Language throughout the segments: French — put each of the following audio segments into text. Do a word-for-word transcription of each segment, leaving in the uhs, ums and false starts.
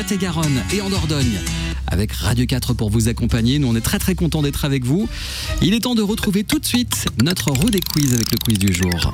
et Garonne et en Dordogne. Avec Radio quatre pour vous accompagner. Nous, on est très très contents d'être avec vous. Il est temps de retrouver tout de suite notre roue des quiz avec le quiz du jour.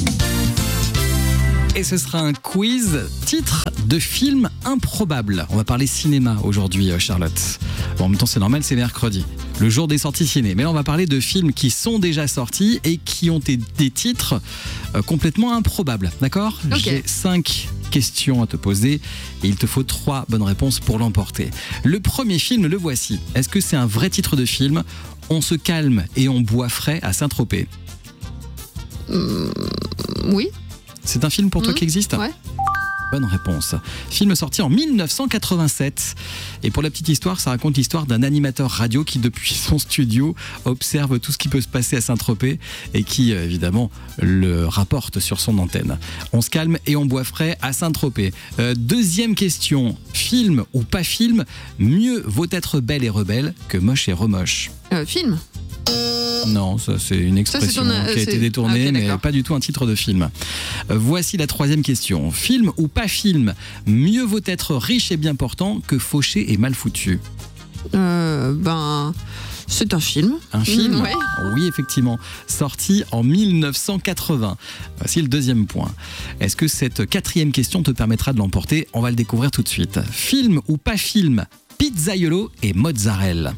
Et ce sera un quiz titre de film improbable. On va parler cinéma aujourd'hui, Charlotte. Bon, en même temps, c'est normal, c'est mercredi, le jour des sorties ciné. Mais là, on va parler de films qui sont déjà sortis et qui ont des, des titres euh, complètement improbables. D'accord ? Okay. J'ai cinq questions à te poser et il te faut trois bonnes réponses pour l'emporter. Le premier film, le voici. Est-ce que c'est un vrai titre de film ? On se calme et on boit frais à Saint-Tropez. Mmh, oui. C'est un film pour toi mmh, qui existe ? Ouais. Bonne réponse. Film sorti en mille neuf cent quatre-vingt-sept. Et pour la petite histoire, ça raconte l'histoire d'un animateur radio qui, depuis son studio, observe tout ce qui peut se passer à Saint-Tropez et qui, évidemment, le rapporte sur son antenne. On se calme et on boit frais à Saint-Tropez. Euh, deuxième question. Film ou pas film, mieux vaut être belle et rebelle que moche et remoche. Euh, film. Non, ça c'est une expression Ça, c'est ton, euh, qui a été c'est... détournée, Ah, okay, mais d'accord. pas du tout un titre de film. Euh, voici la troisième question. Film ou pas film, mieux vaut être riche et bien portant que fauché et mal foutu. Euh, ben, c'est un film. Un film ? Mmh, ouais. Oui, effectivement. Sorti en mille neuf cent quatre-vingts. Voici le deuxième point. Est-ce que cette quatrième question te permettra de l'emporter ? On va le découvrir tout de suite. Film ou pas film, pizzaiolo et mozzarella.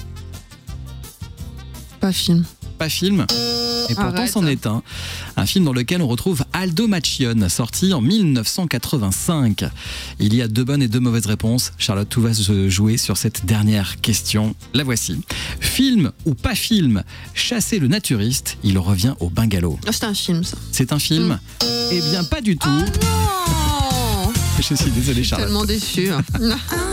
Pas film. Pas film. Et pourtant, Arrête. c'en est un. Un film dans lequel on retrouve Aldo Machione, sorti en mille neuf cent quatre-vingt-cinq. Il y a deux bonnes et deux mauvaises réponses. Charlotte, tout va se jouer sur cette dernière question. La voici. Film ou pas film, chasser le naturiste, il revient au bungalow. Oh, c'est un film, ça. C'est un film ? Mm. Eh bien, pas du tout. Oh non. Je suis désolé, Charlotte. Tellement déçue.